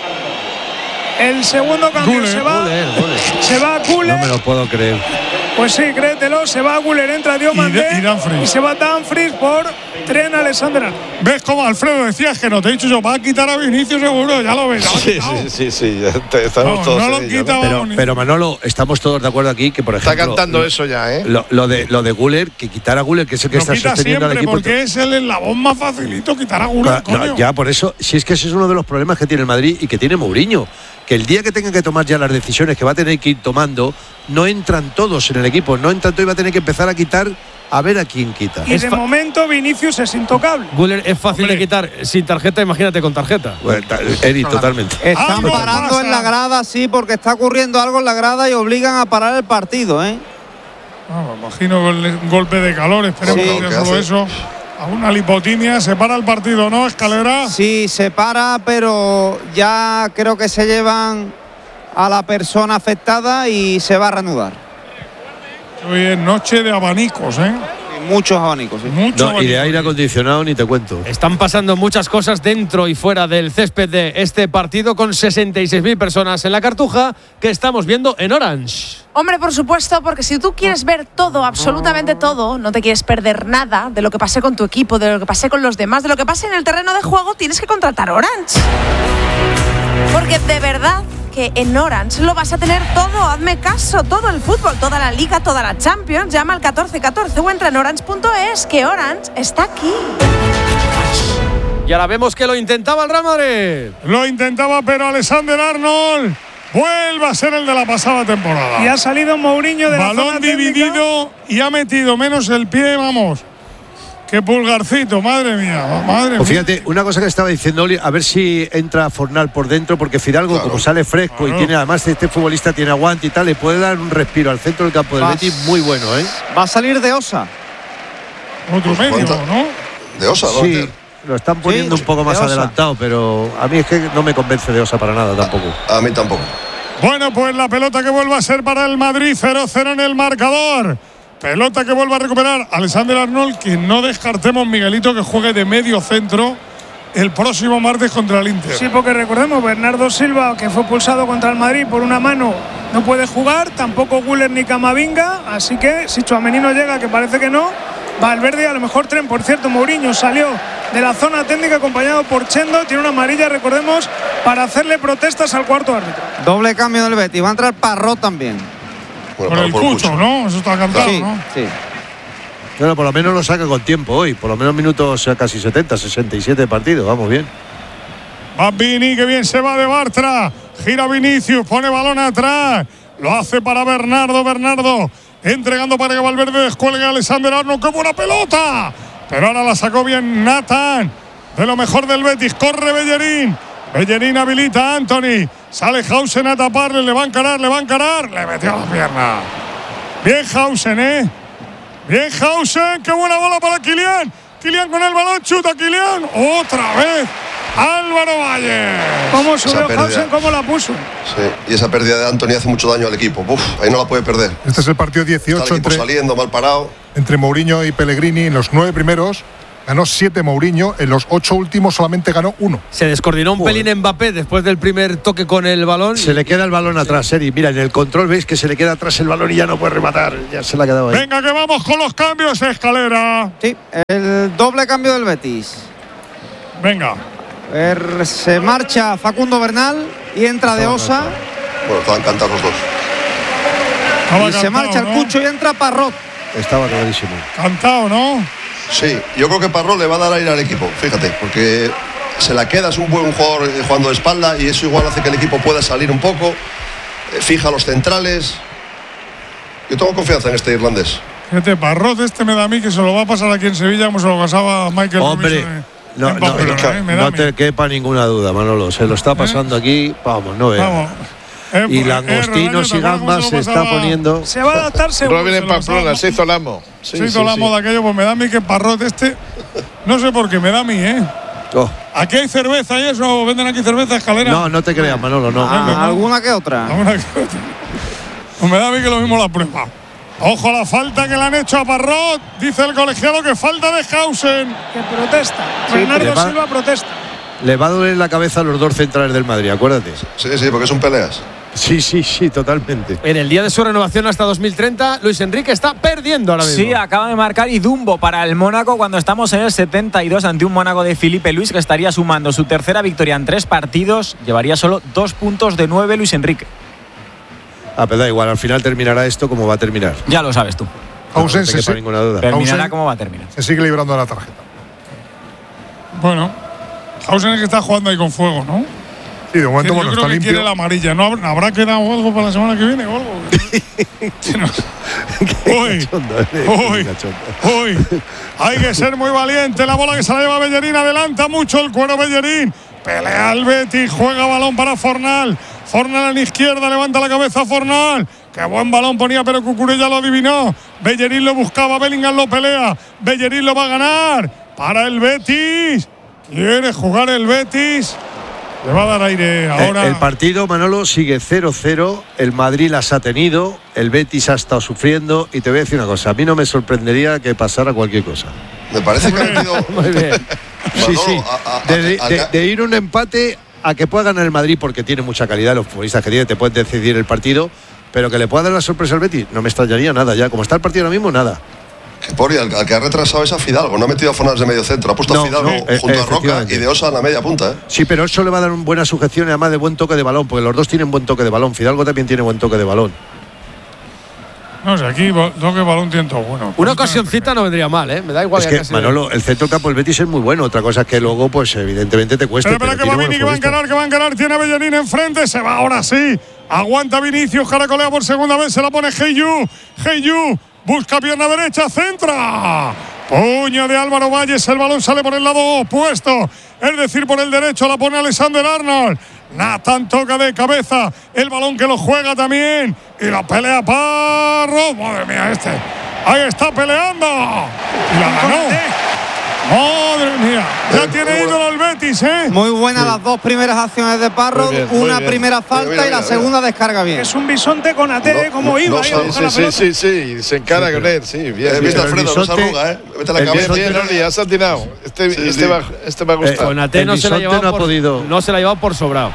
El segundo cambio se va. Se va a Güler. No me lo puedo creer. Pues sí, créetelo, se va a Güler, entra Diomandé y se va Dumfries por Trent Alexander. ¿Ves cómo, Alfredo, decías que no te he dicho yo? Va a quitar a Vinicius seguro, ya lo ves. Sí, estamos todos no lo quita, pero Manolo, estamos todos de acuerdo aquí que, por ejemplo… Está cantando eso ya, Lo de Güler, que quitar a Güler, que es el que está sosteniendo al equipo… porque es el eslabón más facilito quitar a Güler, no, ya, por eso, si es que ese es uno de los problemas que tiene el Madrid y que tiene Mourinho, que el día que tenga que tomar ya las decisiones que va a tener que ir tomando, no entran todos en el equipo, no entran todos y va a tener que empezar a quitar a ver a quién quita. Y de momento Vinicius es intocable. Güler es fácil de quitar sin tarjeta, imagínate con tarjeta. Bueno, Eri, totalmente. Están parando en la grada, sí, porque está ocurriendo algo en la grada y obligan a parar el partido, me imagino un golpe de calor, esperemos que sea solo eso. A una lipotimia, se para el partido, ¿no, Escalera? Sí, se para, pero ya creo que se llevan a la persona afectada y se va a reanudar. Hoy es noche de abanicos, Muchos abanicos, sí. Y de aire acondicionado ni te cuento. Están pasando muchas cosas dentro y fuera del césped de este partido con 66.000 personas en la Cartuja que estamos viendo en Orange. Hombre, por supuesto, porque si tú quieres ver todo, absolutamente todo, no te quieres perder nada de lo que pase con tu equipo, de lo que pase con los demás, de lo que pase en el terreno de juego, tienes que contratar Orange. Porque de verdad que en Orange lo vas a tener todo, hazme caso, todo el fútbol, toda la Liga, toda la Champions, llama al 1414 o entra en orange.es, que Orange está aquí. Y ahora vemos que lo intentaba el Real Madrid. Lo intentaba, pero Alexander Arnold vuelve a ser el de la pasada temporada. Y ha salido Mourinho de la zona balón dividido y ha metido menos el pie, vamos. ¡Qué pulgarcito! ¡Madre mía! Pues fíjate, una cosa que estaba diciendo Oli, a ver si entra Fornal por dentro, porque Fidalgo, como sale fresco y tiene, además este futbolista tiene aguante y tal, le puede dar un respiro al centro del campo del Betis muy bueno, Va a salir de Osa. Otro medio, ¿no? De Osa, ¿no? Sí, lo están poniendo un poco más adelantado, pero a mí es que no me convence de Osa para nada tampoco. A mí tampoco. Bueno, pues la pelota que vuelve a ser para el Madrid, 0-0 en el marcador. Pelota que vuelve a recuperar Alexander Arnold, que no descartemos, Miguelito, que juegue de medio centro el próximo martes contra el Inter. Sí, porque recordemos, Bernardo Silva, que fue pulsado contra el Madrid por una mano, no puede jugar, tampoco Güler ni Camavinga, así que si Tchouaméni no llega, que parece que no, Valverde y a lo mejor Trent. Por cierto, Mourinho salió de la zona técnica acompañado por Chendo, tiene una amarilla, recordemos, para hacerle protestas al cuarto árbitro. Doble cambio del Betis, va a entrar Parrot también. Por el Cucho, ¿no? Eso está cantado, ¿no? Sí. Bueno, por lo menos lo saca con tiempo hoy. Por lo menos minutos casi 70, 67 de partido. Vamos bien. Va Vini, que bien se va de Bartra. Gira Vinicius, pone balón atrás. Lo hace para Bernardo. Bernardo entregando para que Valverde descuelgue a Alexander Arnold. ¡Qué buena pelota! Pero ahora la sacó bien Nathan. De lo mejor del Betis. Corre Bellerín. Bellerín habilita a Anthony. Sale Hausen a taparle. Le va a encarar. Le metió la pierna. Bien Hausen, Bien Hausen. ¡Qué buena bola para Kylian! Kylian con el balón. Chuta Kylian. Otra vez. Álvaro Valle. ¿Cómo subió Hausen? ¿Cómo la puso? Sí, y esa pérdida de Anthony hace mucho daño al equipo. Ahí no la puede perder. Este es el partido 18 Está el equipo saliendo mal parado. Entre Mourinho y Pellegrini. En los 9 primeros ganó 7 Mourinho, en los 8 últimos solamente ganó 1. Se descoordinó un pelín Mbappé después del primer toque con el balón. Se le queda el balón atrás, Eri. Mira, en el control veis que se le queda atrás el balón y ya no puede rematar. Ya se le ha quedado ahí. Venga, que vamos con los cambios, Escalera. Sí, el doble cambio del Betis. Venga. Se marcha Facundo Bernal y entra De Osa. Bueno, estaban cantados los dos. Y se marcha el Cucho y entra Parrot. Estaba clarísimo. Cantado, ¿no? Sí, yo creo que Parrot le va a dar aire al equipo, fíjate, porque se la queda, es un buen jugador jugando de espalda y eso igual hace que el equipo pueda salir un poco, fija los centrales. Yo tengo confianza en este irlandés. Fíjate, Parrot me da a mí que se lo va a pasar aquí en Sevilla como se lo pasaba Michael. Hombre, no te quepa ninguna duda, Manolo, se lo está pasando aquí, vamos, no veas. Vamos. Y langostinos y gambas se está poniendo. Se va a adaptar seguro. Robin en Pamplona, se hizo el amo. Se hizo el amo de aquello, pues me da a mí que Parrot no sé por qué, me da a mí, Oh. Aquí hay cerveza y eso, venden aquí cerveza, Escalera. No te creas, Manolo, no. Alguna que otra. Pues me da a mí que lo mismo la prueba. Ojo a la falta que le han hecho a Parrot. Dice el colegiado que falta de Hausen. Que protesta. Bernardo Silva protesta. Le va a doler la cabeza a los dos centrales del Madrid, acuérdate. Sí, porque son peleas. Sí, totalmente. En el día de su renovación hasta 2030, Luis Enrique está perdiendo ahora mismo. Sí, acaba de marcar y Dumbo para el Mónaco cuando estamos en el 72 ante un Mónaco de Filipe Luis que estaría sumando su tercera victoria en 3 partidos. Llevaría solo 2 puntos de 9 Luis Enrique. Pero da igual, al final terminará esto como va a terminar. Ya lo sabes tú. Hausen ninguna duda. Terminará como va a terminar. Se sigue librando de la tarjeta. Bueno, Hausen es que está jugando ahí con fuego, ¿no? Sí, de momento, yo creo que limpio. quiere la amarilla. ¿No habrá quedado algo para la semana que viene o algo? Hoy hay que ser muy valiente. La bola que se la lleva Bellerín, adelanta mucho el cuero Bellerín. Pelea el Betis, juega balón para Fornal. Fornal en izquierda, levanta la cabeza Fornal. Qué buen balón ponía, pero Cucurella lo adivinó. Bellerín lo buscaba, Bellingham lo pelea. Bellerín lo va a ganar para el Betis. Quiere jugar el Betis. Le va a dar aire ahora. El partido, Manolo, sigue 0-0. El Madrid las ha tenido. El Betis ha estado sufriendo. Y te voy a decir una cosa. A mí no me sorprendería que pasara cualquier cosa. Me parece que ha metido. Muy bien. Sí. De ir un empate a que pueda ganar el Madrid porque tiene mucha calidad. Los futbolistas que tiene te pueden decidir el partido. Pero que le pueda dar la sorpresa al Betis, no me extrañaría nada ya. Como está el partido ahora mismo, nada. Al que ha retrasado es a Fidalgo, no ha metido a Fornals de medio centro, ha puesto a Fidalgo junto a Roca y De Osa en la media punta. Sí, pero eso le va a dar una buena sujeción y además de buen toque de balón, porque los dos tienen buen toque de balón. Fidalgo también tiene buen toque de balón. No sé, aquí toque de balón tiene todo bueno. Una ocasioncita no vendría mal, me da igual. Es que, Manolo, el centro campo del Betis es muy bueno. Otra cosa es que luego, pues evidentemente te cuesta. Pero que va Vini, que va a encarar. Tiene a Bellerín enfrente, se va ahora sí. Aguanta Vinicius, caracolea por segunda vez, se la pone Heyu. Busca pierna derecha, centra. Puño de Álvaro Valles, el balón sale por el lado opuesto, es decir, por el derecho, la pone Alexander Arnold. Nathan toca de cabeza, el balón que lo juega también. Y la pelea Parrot. Madre mía, ahí está peleando. Y la ganó. Madre mía, ya tiene ídolo el Betis, Muy buenas las dos primeras acciones de Parrot, una primera falta y la segunda descarga bien. Es un bisonte con AT, como iba. Sí, se encara con él, sí, bien. Viste Alfredo, no se arruga, Vete la cabeza. Bien, ya se ha tirado. Este me ha gustado. Con AT no se la ha llevado por sobrado.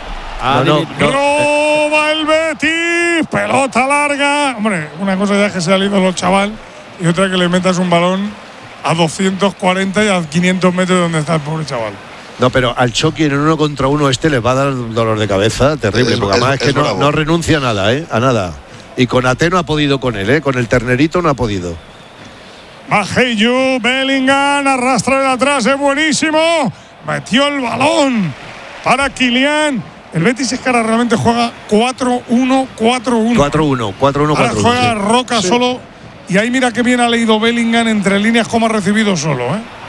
Roba el Betis, pelota larga. Hombre, una cosa ya es que sea el ídolo chaval y otra que le metas un balón a 240 y a 500 metros de donde está el pobre chaval. No, pero al Chucky en 1 contra 1 les va a dar un dolor de cabeza terrible, porque además es que no renuncia a nada, a nada. Y con Ate no ha podido con él, con el ternerito no ha podido. Heyu, Bellingham, arrastra de atrás, es buenísimo. Metió el balón para Kylian. El Betis es que ahora realmente juega 4-1-4-1. 4-1, 4-1-4-1. Ahora juega Roca solo. Y ahí mira que bien ha leído Bellingham entre líneas cómo ha recibido solo,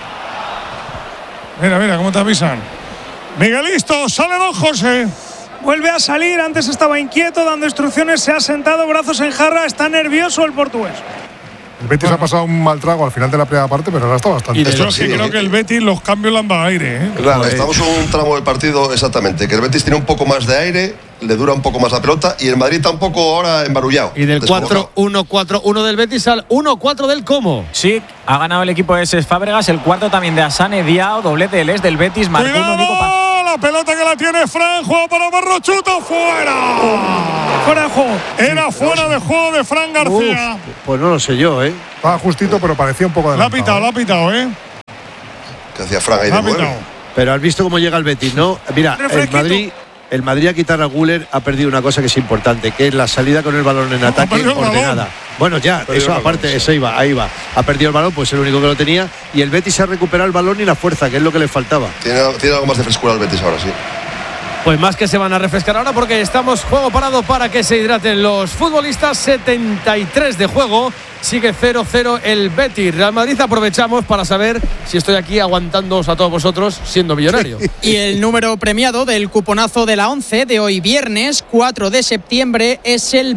Mira cómo te avisan. Miguelito, sale don José. Vuelve a salir, antes estaba inquieto, dando instrucciones, se ha sentado, brazos en jarra, está nervioso el portugués. El Betis ha pasado un mal trago al final de la primera parte, pero ahora está bastante. Y yo es que creo que el Betis los cambios le han dado aire, ¿eh? Claro, estamos en un tramo del partido exactamente, que el Betis tiene un poco más de aire, le dura un poco más la pelota y el Madrid está un poco ahora embarullado. Y del 4-1-4-1 del Betis al 1-4 del Como. Sí, ha ganado el equipo de Cesc Fábregas, el cuarto también de Asane Diao, doblete del Es del Betis, marcó un único pase. La pelota que la tiene Fran, juego para Barrochuto, fuera. Fuera de juego. Era fuera de juego de Fran García. Pues no lo sé yo, ¿eh? Estaba justito, pero parecía un poco adelantado. Lo ha pitado, ¿eh? Que hacía Fran ahí de 9. Pero has visto cómo llega el Betis, ¿no? Mira, el Madrid a quitar a Güler ha perdido una cosa que es importante, que es la salida con el balón en ataque ordenada. Bueno, ya, eso aparte, eso ahí va. Ha perdido el balón, pues el único que lo tenía. Y el Betis ha recuperado el balón y la fuerza, que es lo que le faltaba. Tiene algo más de frescura el Betis ahora, sí. Pues más que se van a refrescar ahora porque estamos juego parado para que se hidraten los futbolistas. 73 de juego. Sigue 0-0 el Betis. Real Madrid, aprovechamos para saber si estoy aquí aguantándoos a todos vosotros siendo millonario. Y el número premiado del cuponazo de la 11 de hoy viernes 4 de septiembre es el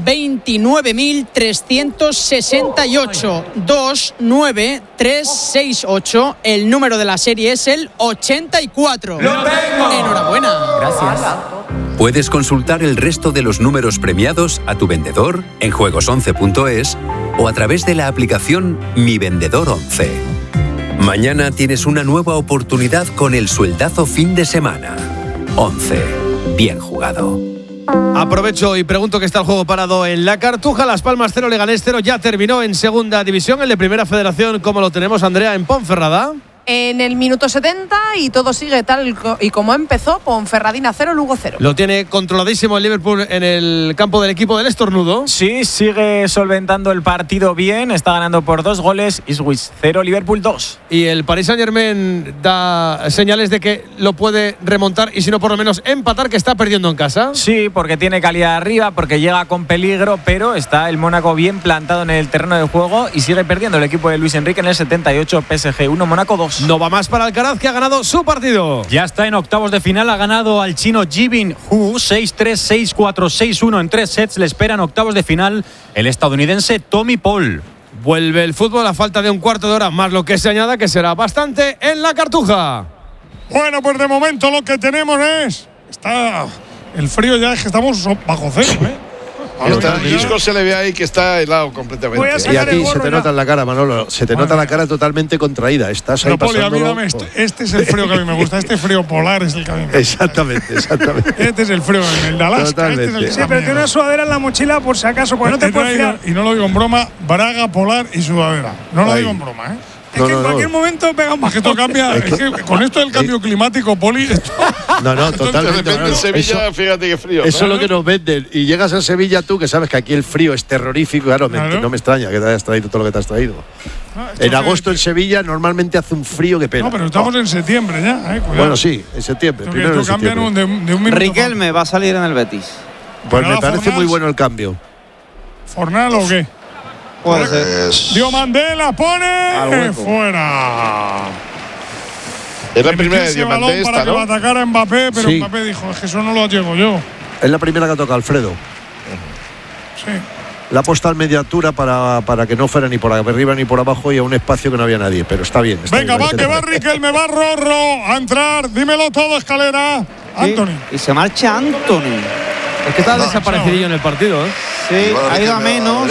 29.368. 29368. El número de la serie es el 84. ¡Lo tengo! Enhorabuena. Gracias. Puedes consultar el resto de los números premiados a tu vendedor en juegos11.es o a través de la aplicación Mi Vendedor 11. Mañana tienes una nueva oportunidad con el sueldazo fin de semana. 11. Bien jugado. Aprovecho y pregunto que está el juego parado en la Cartuja. Las Palmas 0, Leganés 0. Ya terminó en segunda división. El de Primera Federación, ¿cómo lo tenemos, Andrea, en Ponferrada? En el minuto 70 y todo sigue tal y como empezó, Ponferradina 0, Lugo 0. Lo tiene controladísimo el Liverpool en el campo del equipo del Estornudo. Sí, sigue solventando el partido bien, está ganando por 2 goles, Ipswich 0, Liverpool 2. Y el Paris Saint-Germain da señales de que lo puede remontar y si no por lo menos empatar, que está perdiendo en casa. Sí, porque tiene calidad arriba, porque llega con peligro, pero está el Mónaco bien plantado en el terreno de juego y sigue perdiendo el equipo de Luis Enrique en el 78, PSG 1, Mónaco 2. No va más para Alcaraz, que ha ganado su partido. Ya está en octavos de final, ha ganado al chino Jibin Hu 6-3, 6-4, 6-1 en 3 sets. Le esperan octavos de final el estadounidense Tommy Paul. Vuelve el fútbol a falta de un cuarto de hora, más lo que se añada, que será bastante en la Cartuja. Bueno, pues de momento lo que tenemos es... Está el frío ya, es que estamos bajo cero, ¿eh? El disco se le ve ahí que está helado completamente. Y a ti se te nota en la cara, Manolo. Se te nota la cara totalmente contraída. Estás ahí pasándolo. Este es el frío que a mí me gusta. Este frío polar es el que a mí me gusta. Exactamente. Este es el frío, el de Alaska. Este es el sí, pero tiene una sudadera en la mochila por si acaso, pues no te puedes fiar. Y no lo digo en broma, braga polar y sudadera. No lo digo en broma, ¿eh? Es que en cualquier momento pega un bajón. Es que esto cambia. Es que con esto del cambio climático, Poli. Totalmente. De repente en Sevilla, fíjate qué frío. Eso es lo que nos venden. Y llegas a Sevilla tú, que sabes que aquí el frío es terrorífico. Claro, no me extraña que te hayas traído todo lo que te has traído. En agosto en Sevilla normalmente hace un frío que pena. No, pero estamos en septiembre ya. Cuidado. Bueno, sí, en septiembre. Primero en septiembre. De un minuto. Riquelme va a salir en el Betis. Pues me parece muy bueno el cambio. ¿Fornal o qué? Pues... Dio Mandela, pone fuera. Es la primera de Diomandé esta, para que me atacara Mbappé, pero sí. Mbappé dijo, es que eso no lo llego yo. Es la primera que toca Alfredo. Sí. La ha puesto al media altura para que no fuera ni por arriba ni por abajo y a un espacio que no había nadie, pero está bien. Venga, va, que va Riquelme, va Rorro a entrar, dímelo todo, Escalera. Anthony. Y se marcha Anthony. Es que está desaparecidillo en el partido, ¿eh? Sí, ha ido a menos.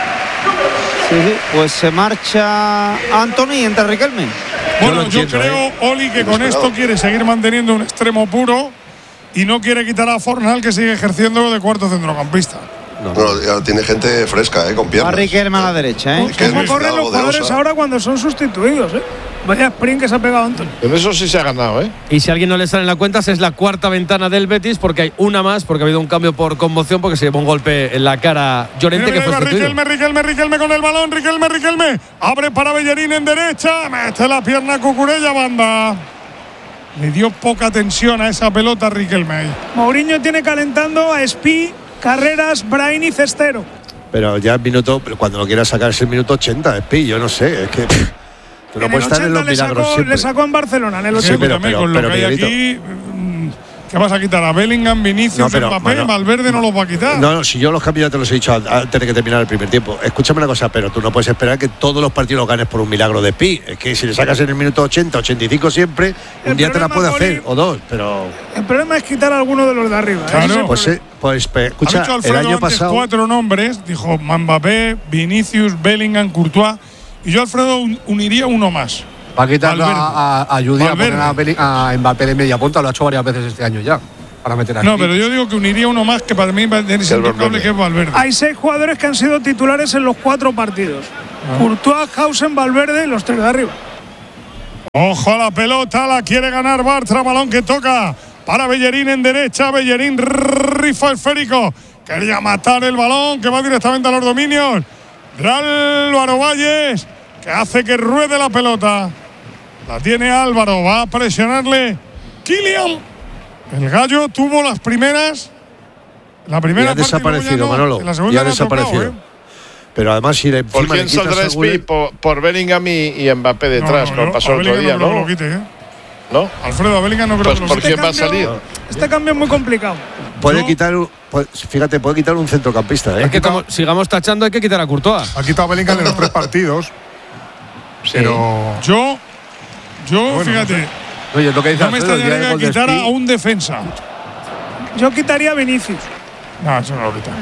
Sí, pues se marcha Anthony y entra Riquelme. Bueno, yo creo, Oli, que con esto quiere seguir manteniendo un extremo puro y no quiere quitar a Fornal, que sigue ejerciendo de cuarto centrocampista. No, ya tiene gente fresca, con piernas. A Riquelme a la derecha, ¿Cómo corren los jugadores ahora cuando son sustituidos, Vaya sprint que se ha pegado Anthony. Pero eso sí se ha ganado, Y si a alguien no le sale en la cuenta, es la cuarta ventana del Betis, porque hay una más, porque ha habido un cambio por conmoción, porque se llevó un golpe en la cara Llorente, que fue sustituido. Riquelme con el balón, Riquelme. Abre para Bellerín en derecha, mete la pierna Cucurella, banda. Le dio poca tensión a esa pelota Riquelme. Mourinho tiene calentando a Spi, Carreras, Brain y Cestero. Pero ya el minuto, cuando lo quieras sacar es el minuto 80, Spi, yo no sé, es que... En el 80 le sacó en Barcelona, en el 80. Sí, pero con lo que hay aquí, ¿Qué vas a quitar? ¿A Bellingham, Vinicius, Mbappé? Valverde no los va a quitar. No, si yo los cambios ya te los he dicho antes de que terminara el primer tiempo. Escúchame una cosa, pero tú no puedes esperar que todos los partidos los ganes por un milagro de Pi. Es que si le sacas en el minuto 80, 85 siempre, un día te la puede hacer, o dos, pero… El problema es quitar a alguno de los de arriba. Claro. Pues escucha, el año pasado… 4 nombres, dijo Mbappé, Vinicius, Bellingham, Courtois, y yo, Alfredo, uniría uno más. Va a quitar a Judy a poner a Mbappé de media punta, lo ha hecho varias veces este año ya. Para meter a pero yo digo que uniría uno más que para mí es indicable, que es Valverde. Hay 6 jugadores que han sido titulares en los 4 partidos. Courtois, Hausen, Valverde y los 3 de arriba. Ojo a la pelota, la quiere ganar Bartra, balón que toca para Bellerín en derecha. Bellerín rifa esférico. Quería matar el balón que va directamente a los dominios de Álvaro Valles, que hace que ruede la pelota. La tiene Álvaro, va a presionarle Kylian. El Gallo tuvo las primeras. La primera parte desaparecido, no, Manolo. La segunda ya ha desaparecido. Pero además, si le ¿por quién saldrá Spi? Por Bellingham y Mbappé detrás, como pasó el otro día, ¿no? ¿No? Alfredo, Bellingham no creo que lo quite. ¿Por quién va a salir? Este cambio es muy complicado. Puede quitar un centrocampista. Es que como sigamos tachando, hay que quitar a Courtois. Ha quitado a Bellingham en los 3 partidos. Sí. Pero yo bueno, fíjate. Oye, lo que dice no me extrañaría que quitara a un defensa. Yo quitaría a Vinicius. No, eso no lo quita.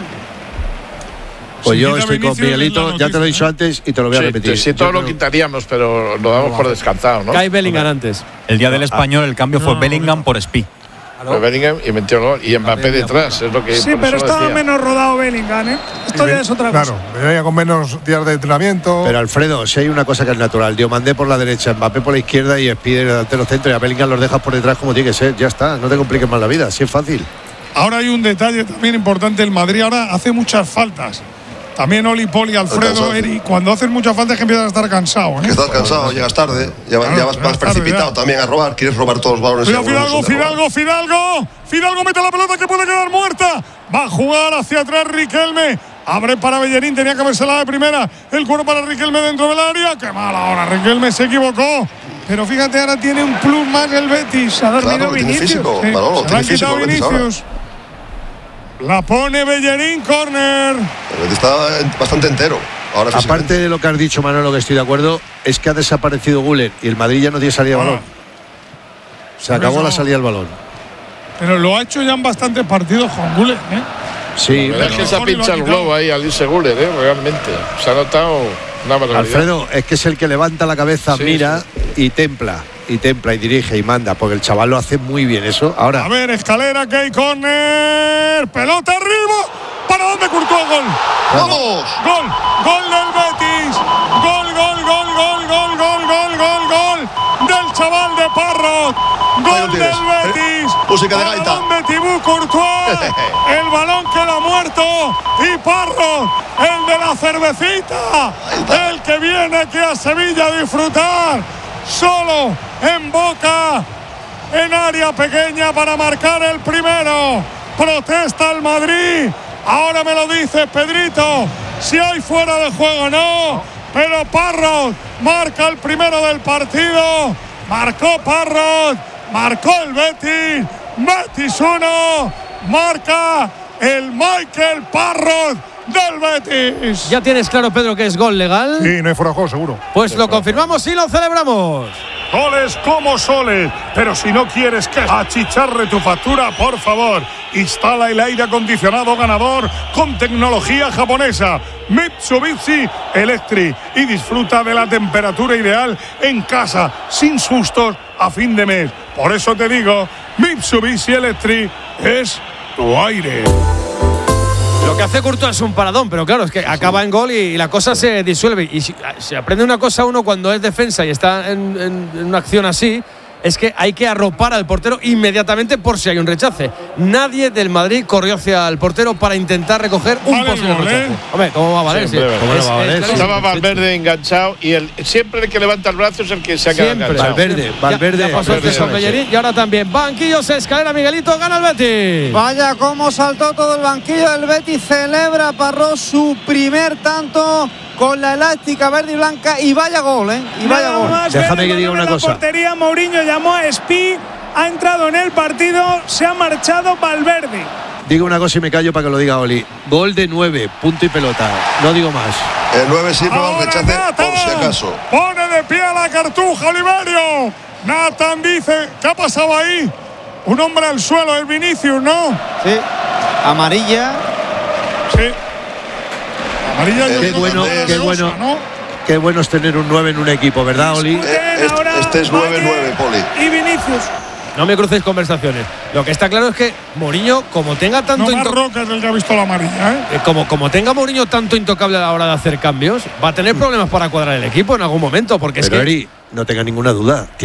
Pues yo estoy con Miguelito, ya te lo he dicho antes y te lo voy a repetir. Sí, todo lo quitaríamos, pero lo damos por descartado, ¿no? Cae Bellingham antes. El día del Español el cambio fue Bellingham por Spi. Pues Bellingham y metió gol. Y Mbappé detrás, es lo que… Sí, pero estaba menos rodado Bellingham, ¿eh? Esto ya es otra cosa. Claro, venía con menos días de entrenamiento. Pero Alfredo, si hay una cosa que es natural, Diomandé por la derecha, Mbappé por la izquierda y Spi delantero centro, y a Bellingham los dejas por detrás como tiene que ser. Ya está, no te compliques más la vida, si es fácil. Ahora hay un detalle también importante, el Madrid ahora hace muchas faltas. También Oli, Poli, Alfredo, Eri, cuando hacen muchas faltas que empiezas a estar cansado. Que estás cansado, llegas tarde, ya vas más precipitado también a robar, quieres robar todos los balones. Fidalgo mete la pelota que puede quedar muerta. Va a jugar hacia atrás Riquelme. Abre para Bellerín, tenía que habérsela de primera. El cuero para Riquelme dentro del área. Qué mal ahora, Riquelme se equivocó. Pero fíjate, ahora tiene un plus más el Betis. Se ha dormido Vinicius. Se ha quitado Vinicius. La pone Bellerín, córner. Está bastante entero. Ahora aparte de lo que has dicho, Manolo, que estoy de acuerdo, es que ha desaparecido Güler y el Madrid ya no tiene salida de balón. Se acabó la salida del balón. Pero lo ha hecho ya en bastantes partidos con Güler, ¿eh? Sí, pero es que se ha pinchado el globo ahí al irse Güler, realmente. Se ha notado una barbaridad. Alfredo, es que es el que levanta la cabeza, mira y templa. Y dirige y manda, porque el chaval lo hace muy bien eso. Ahora. A ver, escalera, que hay córner. Pelota arriba. ¿Para dónde Courtois? Gol. ¡Vamos! Gol del Betis. Gol del chaval de Parrot. Gol del Betis. Música de gaita. Balón de Thibaut Courtois. El balón que lo ha muerto. Y Parrot, el de la cervecita. El que viene aquí a Sevilla a disfrutar. Solo en Boca, en área pequeña para marcar el primero. Protesta el Madrid. Ahora me lo dice Pedrito, si hay fuera de juego no, pero Parrot marca el primero del partido. Marcó Parrot, marcó el Betis. Betis 1, marca el Michael Parrot del Betis. ¿Ya tienes claro, Pedro, que es gol legal? Sí, no hay fuera de juego, seguro. Pues lo confirmamos y lo celebramos. Goles como soles, pero si no quieres que achicharre tu factura, por favor, instala el aire acondicionado ganador con tecnología japonesa Mitsubishi Electric y disfruta de la temperatura ideal en casa, sin sustos a fin de mes. Por eso te digo, Mitsubishi Electric es tu aire. Lo que hace Courtois es un paradón, pero claro, es que acaba en gol y la cosa se disuelve. Y si aprende una cosa uno cuando es defensa y está en una acción así, es que hay que arropar al portero inmediatamente por si hay un rechace. Nadie del Madrid corrió hacia el portero para intentar recoger un posible rechace. Hombre, ¿cómo va a valer? Sí, ¿cómo no va a valer? Estaba Valverde enganchado y siempre el que levanta el brazo es el que se ha quedado enganchado. Valverde. Ya pasó el con Bellerín y ahora también. Banquillos, escalera, Miguelito, gana el Betis. Vaya cómo saltó todo el banquillo del Betis. Celebra Parrot su primer tanto con la elástica verde y blanca y vaya gol, ¿eh? Y vaya gol. Déjame que diga una cosa. En la portería, Mourinho llamó a Spi ha entrado en el partido, se ha marchado Valverde. Digo una cosa y me callo para que lo diga Oli. Gol de 9, punto y pelota. No digo más. El 9 sí no lo rechace por si acaso. Pone de pie a la Cartuja, Oliverio. Nathan dice, ¿qué ha pasado ahí? Un hombre al suelo, el Vinicius, ¿no? Sí. Amarilla. Sí. Amarilla. Qué bueno es tener un 9 en un equipo, ¿verdad, Oli? Este es 9-9, Poli. Y Vinicius. No me crucéis conversaciones. Lo que está claro es que Mourinho, como tenga tanto... No más Roca es el que ha visto la amarilla, ¿eh? Como tenga Mourinho tanto intocable a la hora de hacer cambios, va a tener problemas para cuadrar el equipo en algún momento, porque Pero Eri, no tenga ninguna duda.